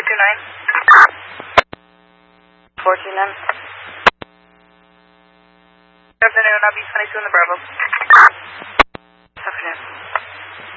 429. Good afternoon, I'll be 22 in the Bravo.